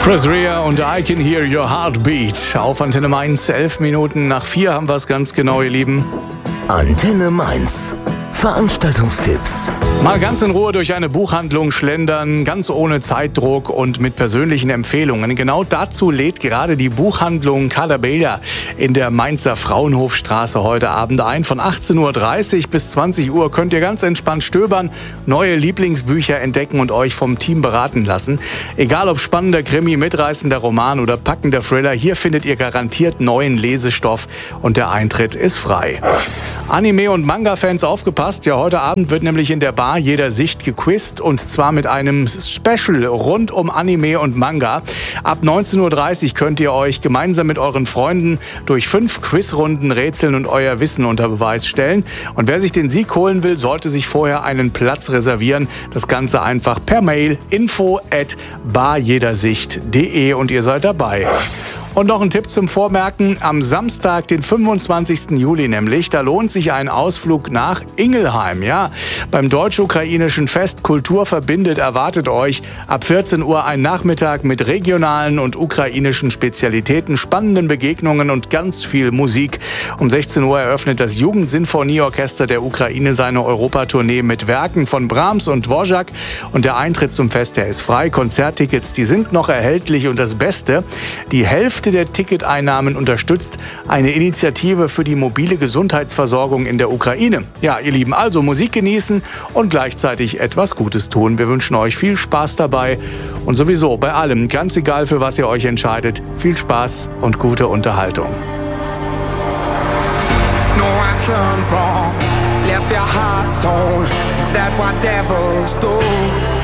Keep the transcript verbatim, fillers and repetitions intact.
Chris Rea und I Can Hear Your Heartbeat. Auf Antenne Mainz, elf Minuten nach vier haben wir es ganz genau, ihr Lieben. Antenne Mainz. Veranstaltungstipps. Mal ganz in Ruhe durch eine Buchhandlung schlendern, ganz ohne Zeitdruck und mit persönlichen Empfehlungen. Genau dazu lädt gerade die Buchhandlung Calabella in der Mainzer Fraunhofstraße heute Abend ein. Von achtzehn Uhr dreißig bis zwanzig Uhr könnt ihr ganz entspannt stöbern, neue Lieblingsbücher entdecken und euch vom Team beraten lassen. Egal ob spannender Krimi, mitreißender Roman oder packender Thriller, hier findet ihr garantiert neuen Lesestoff und der Eintritt ist frei. Anime- und Manga-Fans aufgepasst. Ja, heute Abend wird nämlich in der Bar Jeder Sicht gequizt und zwar mit einem Special rund um Anime und Manga. Ab neunzehn Uhr dreißig könnt ihr euch gemeinsam mit euren Freunden durch fünf Quizrunden rätseln und euer Wissen unter Beweis stellen. Und wer sich den Sieg holen will, sollte sich vorher einen Platz reservieren. Das Ganze einfach per Mail info at barjedersicht punkt de und ihr seid dabei. Und noch ein Tipp zum Vormerken. Am Samstag, den fünfundzwanzigsten Juli nämlich, da lohnt sich ein Ausflug nach Ingelheim. Ja, beim deutsch-ukrainischen Fest Kultur verbindet erwartet euch ab vierzehn Uhr ein Nachmittag mit regionalen und ukrainischen Spezialitäten, spannenden Begegnungen und ganz viel Musik. Um sechzehn Uhr eröffnet das Jugendsinfonieorchester der Ukraine seine Europatournee mit Werken von Brahms und Dvorak. Und der Eintritt zum Fest, der ist frei. Konzerttickets, die sind noch erhältlich. Und das Beste, die Hälfte der Ticketeinnahmen unterstützt eine Initiative für die mobile Gesundheitsversorgung in der Ukraine. Ja, ihr Lieben, also Musik genießen und gleichzeitig etwas Gutes tun. Wir wünschen euch viel Spaß dabei und sowieso bei allem, ganz egal für was ihr euch entscheidet, viel Spaß und gute Unterhaltung. No, I turned wrong, left your heart torn. Is that what devils do?